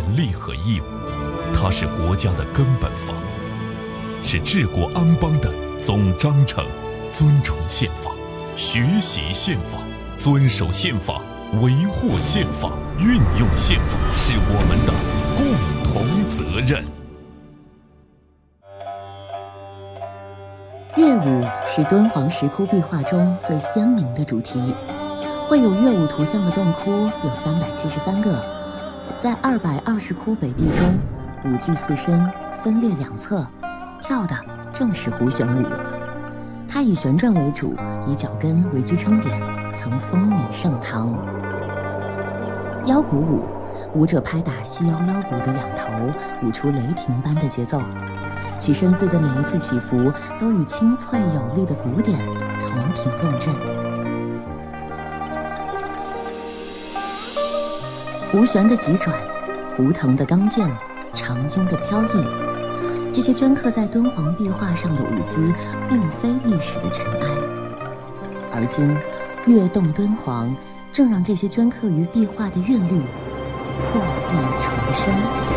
利和义务，它是国家的根本法，是治国安邦的总章程。尊崇宪法，学习宪法，遵守宪法，维护宪法，运用宪法，是我们的共同责任。 乐舞是敦煌石窟壁画中最鲜明的主题，绘有乐舞图像的洞窟有373个，在220窟北壁中，5祭4身分列两侧，跳的正是胡旋舞。它以旋转为主，以脚跟为支撑点，曾风靡盛唐。腰鼓舞，舞者拍打细腰腰鼓的两头，舞出雷霆般的节奏，其身姿的每一次起伏都与清脆有力的鼓点同频共振。胡旋的急转，胡腾的刚健，长经的飘逸，这些镌刻在敦煌壁画上的舞姿，并非历史的尘埃。而今，跃动敦煌，正让这些镌刻于壁画的韵律破壁重生。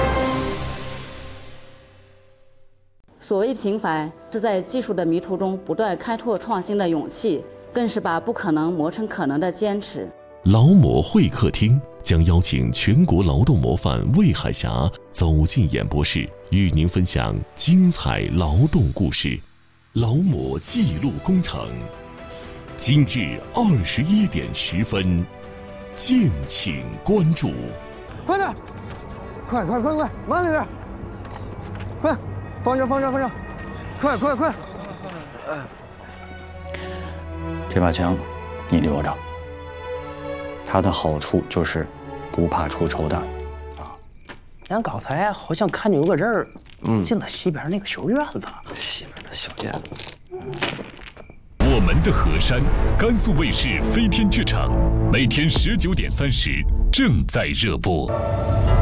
所谓平凡，是在技术的迷途中不断开拓创新的勇气，更是把不可能磨成可能的坚持。 劳模会客厅将邀请全国劳动模范魏海霞走进演播室，与您分享精彩劳动故事。劳模记录工程，今日21点10分，敬请关注。 快点，快，慢点，快，放这，快！ 这把枪，你留着。它的好处就是不怕出丑弹，啊！ 俺刚才好像看见有个人，进了西边那个小院子。 西边的小院子。 我们的河山，甘肃卫视飞天剧场，每天19点30正在热播。